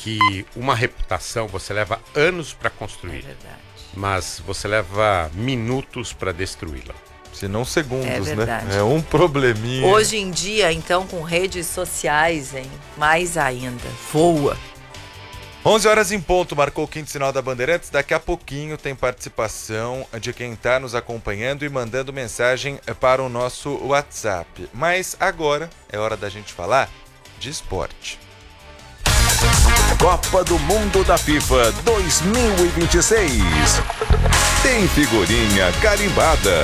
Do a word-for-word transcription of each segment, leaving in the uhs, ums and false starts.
que uma reputação você leva anos para construir, é verdade. Mas você leva minutos para destruí-la. Se não segundos, é né? É um probleminha. Hoje em dia, então, com redes sociais, hein? Mais ainda. Voa. onze horas em ponto, marcou o quinto sinal da Bandeirantes. Daqui a pouquinho tem participação de quem está nos acompanhando e mandando mensagem para o nosso WhatsApp. Mas agora é hora da gente falar de esporte. Copa do Mundo da FIFA dois mil e vinte e seis. Tem figurinha carimbada.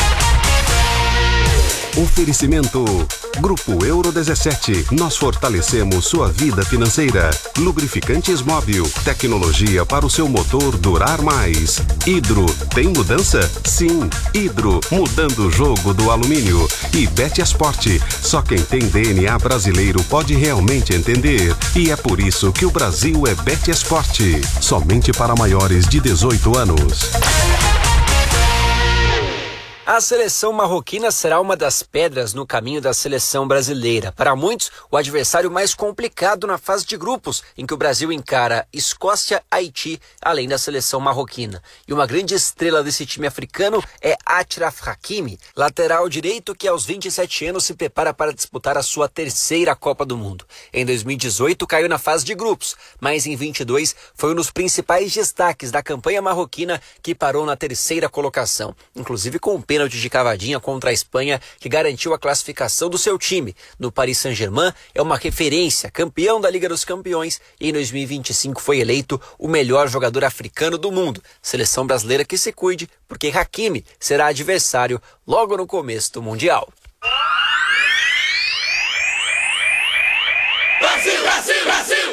Oferecimento Grupo Euro dezessete. Nós fortalecemos sua vida financeira. Lubrificantes Móbil. Tecnologia para o seu motor durar mais. Hidro. Tem mudança? Sim. Hidro. Mudando o jogo do alumínio. E Betesport. Só quem tem D N A brasileiro pode realmente entender. E é por isso que o Brasil é Betesport. Somente para maiores de dezoito anos. A seleção marroquina será uma das pedras no caminho da seleção brasileira. Para muitos, o adversário mais complicado na fase de grupos, em que o Brasil encara Escócia, Haiti, além da seleção marroquina. E uma grande estrela desse time africano é Achraf Hakimi, lateral direito que aos vinte e sete anos se prepara para disputar a sua terceira Copa do Mundo. Em dois mil e dezoito caiu na fase de grupos, mas em vinte e dois foi um dos principais destaques da campanha marroquina que parou na terceira colocação, inclusive com o pênalti de cavadinha contra a Espanha, que garantiu a classificação do seu time. No Paris Saint-Germain é uma referência, campeão da Liga dos Campeões, e em dois mil e vinte e cinco foi eleito o melhor jogador africano do mundo. Seleção brasileira que se cuide, porque Hakimi será adversário logo no começo do Mundial. Brasil, Brasil, Brasil!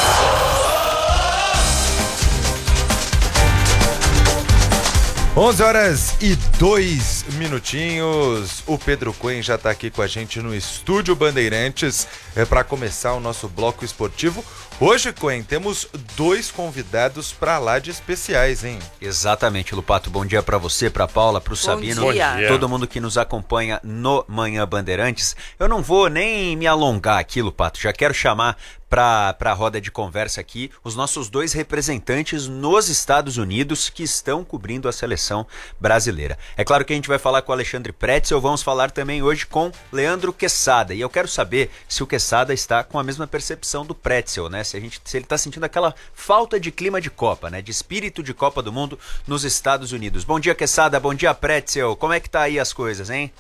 onze horas e dois minutinhos. O Pedro Cohen já está aqui com a gente no Estúdio Bandeirantes é, para começar o nosso bloco esportivo. Hoje, Cohen, temos dois convidados para lá de especiais, hein? Exatamente, Lupato. Bom dia para você, para Paula, para o Sabino, Bom dia. todo mundo que nos acompanha no Manhã Bandeirantes. Eu não vou nem me alongar aqui, Lupato. Já quero chamar para a roda de conversa aqui os nossos dois representantes nos Estados Unidos que estão cobrindo a seleção brasileira. É claro que a gente vai falar com o Alexandre Pretzel, vamos falar também hoje com Leandro Quesada. E eu quero saber se o Quesada está com a mesma percepção do Pretzel, né? Se, a gente, se ele está sentindo aquela falta de clima de Copa, né? De espírito de Copa do Mundo nos Estados Unidos. Bom dia, Quesada. Bom dia, Pretzel. Como é que tá aí as coisas, hein?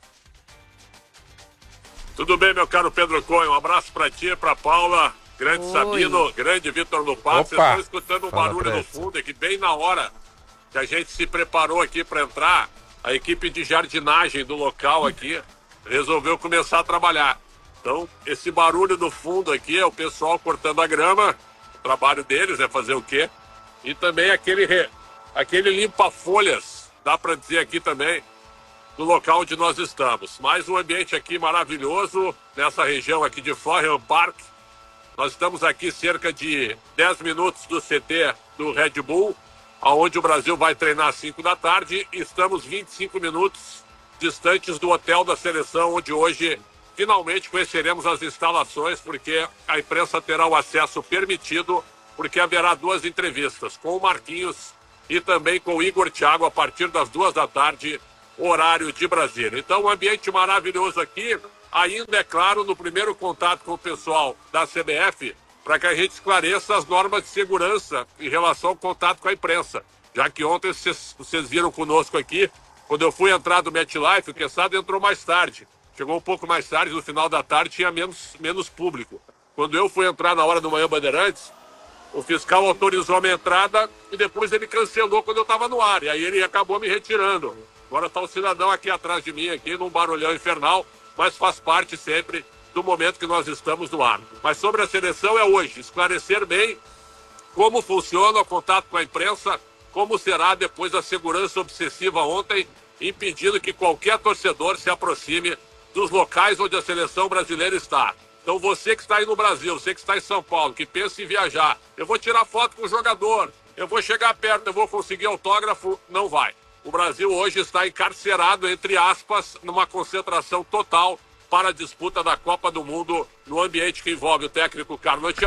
Tudo bem, meu caro Pedro Cohen? Um abraço pra ti, pra Paula, grande Oi. Sabino, grande Vitor Lupato. Vocês estão escutando um Fala, barulho no Pretzel. fundo aqui, bem na hora que a gente se preparou aqui para entrar. A equipe de jardinagem do local aqui resolveu começar a trabalhar. Então, esse barulho no fundo aqui é o pessoal cortando a grama. O trabalho deles é fazer o quê? E também aquele, re... aquele limpa-folhas, dá para dizer aqui também, do local onde nós estamos. Mais um ambiente aqui maravilhoso, nessa região aqui de Florian Park. Nós estamos aqui cerca de dez minutos do C T do Red Bull, onde o Brasil vai treinar às cinco da tarde. E estamos vinte e cinco minutos distantes do hotel da seleção, onde hoje finalmente conheceremos as instalações, porque a imprensa terá o acesso permitido, porque haverá duas entrevistas com o Marquinhos e também com o Igor Thiago a partir das duas da tarde, horário de Brasília. Então, um ambiente maravilhoso aqui, ainda é claro, no primeiro contato com o pessoal da C B F, para que a gente esclareça as normas de segurança em relação ao contato com a imprensa. Já que ontem vocês, vocês viram conosco aqui, quando eu fui entrar do MetLife, o Quesada entrou mais tarde. Chegou um pouco mais tarde, no final da tarde tinha menos, menos público. Quando eu fui entrar na hora do Manhã Bandeirantes, o fiscal autorizou a minha entrada e depois ele cancelou quando eu estava no ar. E aí ele acabou me retirando. Agora está o cidadão aqui atrás de mim, aqui num barulhão infernal, mas faz parte sempre do momento que nós estamos no ar. Mas sobre a seleção é hoje, esclarecer bem como funciona o contato com a imprensa, como será depois da segurança obsessiva ontem, impedindo que qualquer torcedor se aproxime dos locais onde a seleção brasileira está. Então você que está aí no Brasil, você que está em São Paulo, que pensa em viajar, eu vou tirar foto com o jogador, eu vou chegar perto, eu vou conseguir autógrafo, não vai. O Brasil hoje está encarcerado, entre aspas, numa concentração total para a disputa da Copa do Mundo no ambiente que envolve o técnico Carlo Ancelotti.